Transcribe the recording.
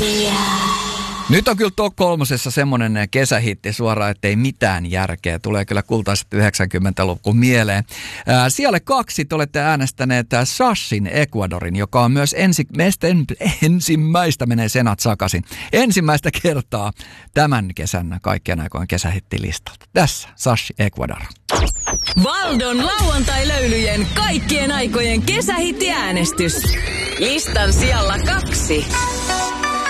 Nyt on kyllä Top 3:ssa semmonen kesähitti suoraan, ettei mitään järkeä. Tulee kyllä kultaiset 90-luvun mieleen. Siellä 2 te olette äänestäneet Sashin Ecuadorin, joka on myös ensimmäistä menee senat sakaisin. Ensimmäistä kertaa tämän kesän kaikkien aikojen kesähittilistalta. Tässä Sashi Ecuador. Valdon lauantai-löylyjen kaikkien aikojen kesähittiäänestys. Listan sijalla 2.